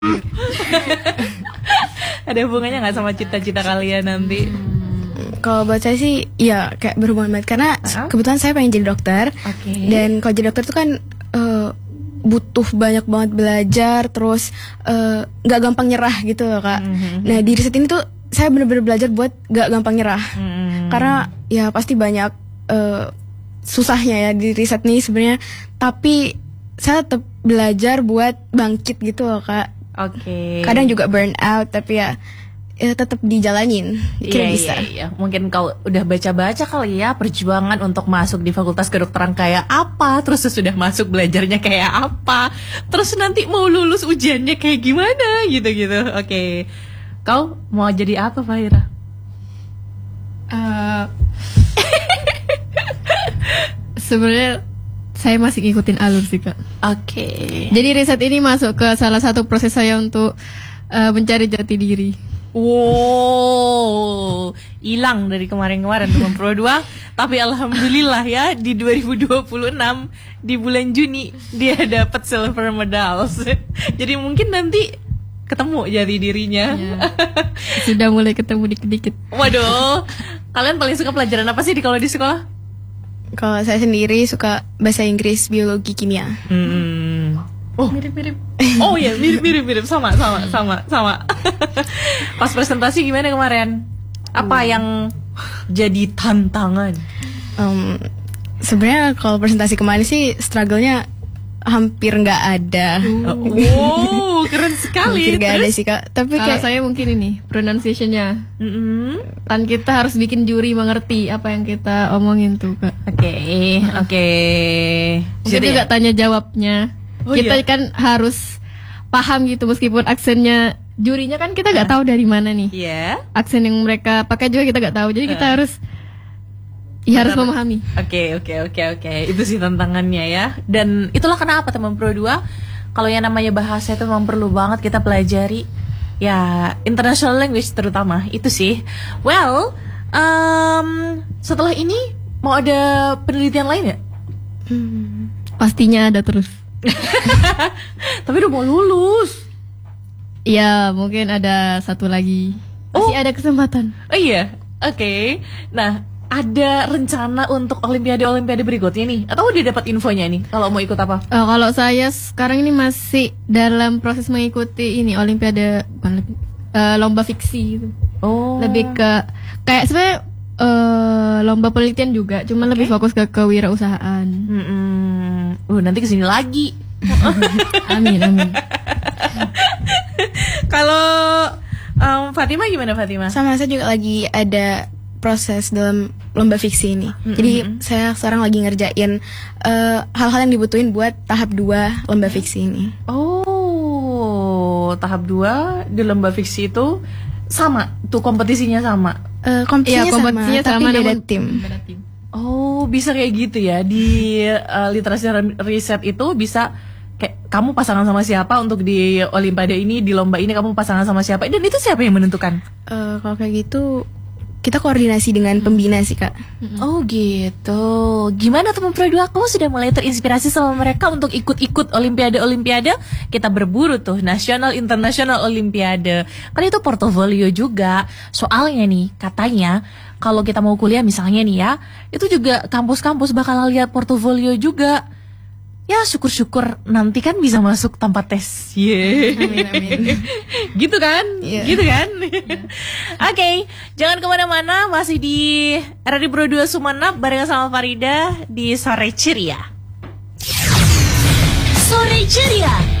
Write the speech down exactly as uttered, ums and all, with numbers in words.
Ada hubungannya nggak sama cita-cita kalian nanti? Kalau buat saya sih, ya kayak berhubungan banget karena uh-huh. kebetulan saya pengen jadi dokter. Okay. Dan kalau jadi dokter tuh kan uh, butuh banyak banget belajar, terus nggak uh, gampang nyerah gitu loh kak. Mm-hmm. Nah di riset ini tuh saya benar-benar belajar buat nggak gampang nyerah, mm-hmm. karena ya pasti banyak uh, susahnya ya di riset nih sebenarnya. Tapi saya tetap belajar buat bangkit gitu loh kak. Oke. Okay. Kadang juga burn out, tapi ya, ya tetap dijalanin. Kira yeah, bisa. Yeah, yeah. Mungkin kau udah baca-baca kali ya perjuangan untuk masuk di fakultas kedokteran kayak apa, terus sudah masuk belajarnya kayak apa, terus nanti mau lulus ujiannya kayak gimana gitu-gitu. Oke. Okay. Kau mau jadi apa, Fahira? Uh, Sebenarnya saya masih ngikutin alur sih kak. Oke. Okay. Jadi riset ini masuk ke salah satu proses saya untuk uh, mencari jati diri. Wow, hilang dari kemarin-kemarin teman Pro dua. Tapi alhamdulillah ya di dua ribu dua puluh enam di bulan Juni dia dapat silver medals. Jadi mungkin nanti ketemu jati dirinya. Ya, sudah mulai ketemu dikit-dikit. Waduh, kalian paling suka pelajaran apa sih di kalau di sekolah? Kalau saya sendiri suka bahasa Inggris, biologi, kimia. Hmm. Oh, mirip-mirip. Oh iya, mirip-mirip, sama, sama, sama, sama. Pas presentasi gimana kemarin? Apa yang jadi tantangan? Um, Sebenarnya kalau presentasi kemarin sih struggle-nya hampir nggak ada. Wow, keren sekali. Hampir nggak ada sih kak. Tapi kalau kayak saya mungkin ini pronunciation-nya. Mm-hmm. Dan kita harus bikin juri mengerti apa yang kita omongin tuh kak. Oke, okay, oke. Okay. Mungkin juga ya? Tanya jawabnya. Oh, kita iya? Kan harus paham gitu meskipun aksennya jurinya kan kita nggak uh. tahu dari mana nih. Iya. Yeah. Aksen yang mereka pakai juga kita nggak tahu. Jadi uh. kita harus ya harus memahami. Oke, oke, oke, oke. Itu sih tantangannya ya. Dan itulah kenapa teman Pro dua, kalau yang namanya bahasa itu memang perlu banget kita pelajari. Ya, international language terutama. Itu sih. Well, um, setelah ini mau ada penelitian lain ya? Hmm, pastinya ada terus. Tapi udah mau lulus. Ya, mungkin ada satu lagi. Masih oh. ada kesempatan. Oh iya, oke. Okay. Nah, ada rencana untuk olimpiade-olimpiade berikutnya nih? Atau udah dapat infonya nih kalau mau ikut apa? Uh, kalau saya sekarang ini masih dalam proses mengikuti ini olimpiade uh, lomba fiksi gitu. Oh. Lebih ke kayak sebenarnya uh, lomba penelitian juga, cuma okay. lebih fokus ke kewirausahaan. Mm-mm. Uh, nanti kesini lagi. Amin, amin. Kalau um, Fatima gimana Fatima? Sama, saya juga lagi ada proses dalam lomba fiksi ini. Mm-hmm. Jadi saya sekarang lagi ngerjain uh, hal-hal yang dibutuhin buat tahap dua lomba fiksi ini. Oh, tahap dua di lomba fiksi itu sama, tuh kompetisinya sama. Uh, kompetisinya, ya, kompetisinya sama, sama, tapi beda namun, tim. beda tim. Oh, bisa kayak gitu ya. Di uh, literasi riset itu bisa kayak kamu pasangan sama siapa untuk di olimpiade ini, di lomba ini kamu pasangan sama siapa. Dan itu siapa yang menentukan? Uh, kalau kayak gitu kita koordinasi dengan pembina sih kak. Oh gitu. Gimana teman Pro dua, kamu sudah mulai terinspirasi sama mereka untuk ikut-ikut olimpiade-olimpiade? Kita berburu tuh nasional, internasional olimpiade. Kan itu portofolio juga. Soalnya nih katanya kalau kita mau kuliah misalnya nih ya, itu juga kampus-kampus bakal lihat portofolio juga. Ya syukur-syukur nanti kan bisa masuk tanpa tes. Yeah. Amin, amin. Gitu kan? Yeah. Gitu kan? Yeah. Oke, okay, jangan kemana-mana. Masih di R R I Pro dua Sumenep barengan sama Farida di Sore Ceria. Sore Ceria.